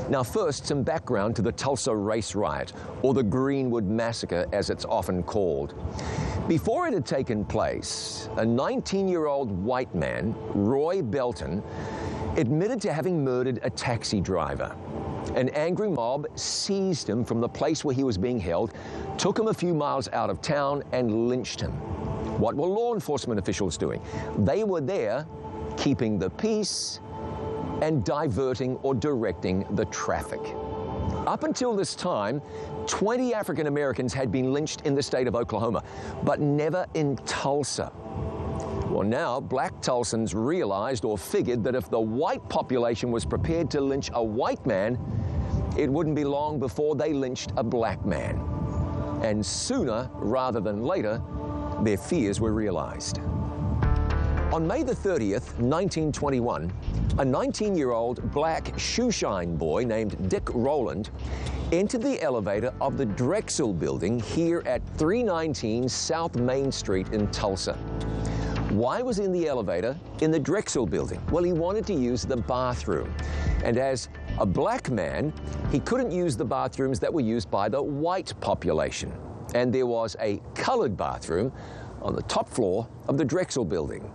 Now first, some background to the Tulsa Race Riot, or the Greenwood Massacre as it's often called. Before it had taken place, a 19-year-old white man, Roy Belton, admitted to having murdered a taxi driver. An angry mob seized him from the place where he was being held, took him a few miles out of town and lynched him. What were law enforcement officials doing? They were there keeping the peace and diverting or directing the traffic. Up until this time, 20 African Americans had been lynched in the state of Oklahoma, but never in Tulsa. Well, now black Tulsans realized or figured that if the white population was prepared to lynch a white man, it wouldn't be long before they lynched a black man. And sooner rather than later, their fears were realized. On May the 30th, 1921, a 19-year-old black shoeshine boy named Dick Rowland entered the elevator of the Drexel Building here at 319 South Main Street in Tulsa. Why was he in the elevator in the Drexel Building? Well, he wanted to use the bathroom. And as a black man, he couldn't use the bathrooms that were used by the white population. And there was a colored bathroom on the top floor of the Drexel Building.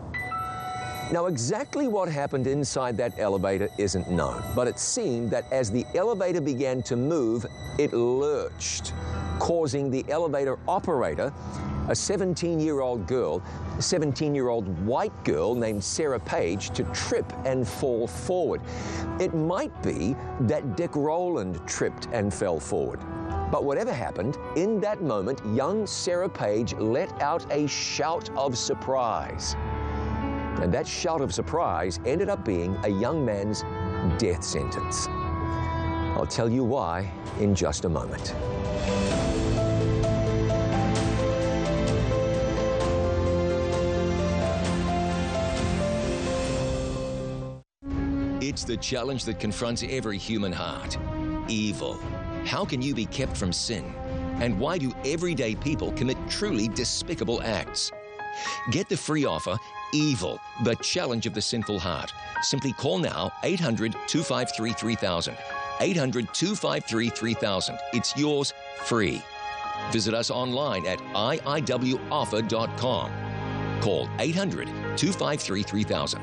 Now, exactly what happened inside that elevator isn't known, but it seemed that as the elevator began to move, it lurched, causing the elevator operator, a 17-year-old girl, a 17-year-old white girl named Sarah Page, to trip and fall forward. It might be that Dick Rowland tripped and fell forward. But whatever happened, in that moment, young Sarah Page let out a shout of surprise. And that shout of surprise ended up being a young man's death sentence. I'll tell you why in just a moment. It's the challenge that confronts every human heart: evil. How can you be kept from sin? And why do everyday people commit truly despicable acts? Get the free offer, Evil, the Challenge of the Sinful Heart. Simply call now, 800-253-3000. 800-253-3000. It's yours free. Visit us online at iiwoffer.com. Call 800-253-3000.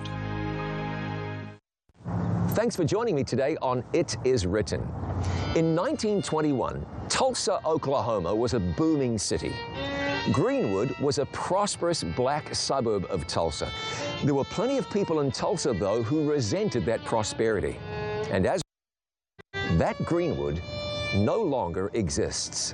Thanks for joining me today on It Is Written. In 1921, Tulsa, Oklahoma was a booming city. Greenwood was a prosperous black suburb of Tulsa. There were plenty of people in Tulsa, though, who resented that prosperity. And as that Greenwood no longer exists.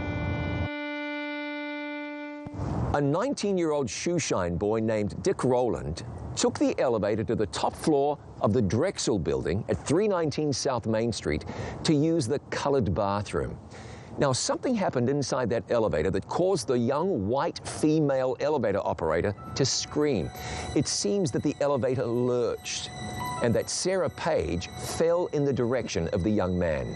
A 19-year-old shoeshine boy named Dick Rowland took the elevator to the top floor of the Drexel Building at 319 South Main Street to use the colored bathroom. Now, something happened inside that elevator that caused the young white female elevator operator to scream. It seems that the elevator lurched and that Sarah Page fell in the direction of the young man.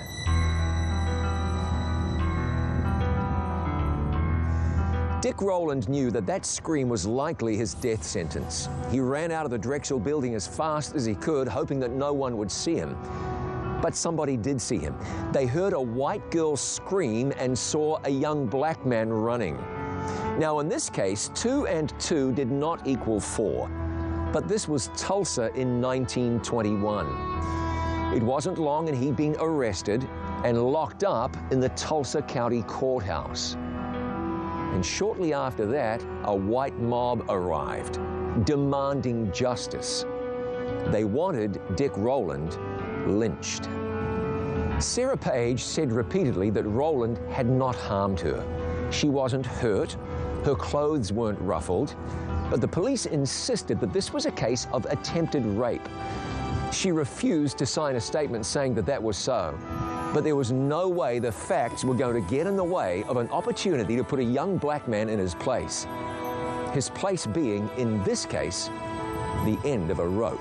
Dick Rowland knew that that scream was likely his death sentence. He ran out of the Drexel Building as fast as he could, hoping that no one would see him. But somebody did see him. They heard a white girl scream and saw a young black man running. Now, in this case, 2 and 2 did not equal 4. But this was Tulsa in 1921. It wasn't long and he'd been arrested and locked up in the Tulsa County Courthouse. And shortly after that, a white mob arrived, demanding justice. They wanted Dick Rowland lynched. Sarah Page said repeatedly that Rowland had not harmed her. She wasn't hurt, her clothes weren't ruffled, but the police insisted that this was a case of attempted rape. She refused to sign a statement saying that that was so, but there was no way the facts were going to get in the way of an opportunity to put a young black man in his place. His place being, in this case, the end of a rope.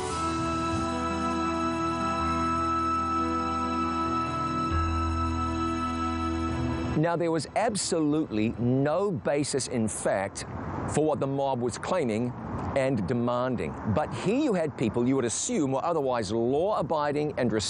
Now, there was absolutely no basis in fact for what the mob was claiming and demanding. But here you had people you would assume were otherwise law-abiding and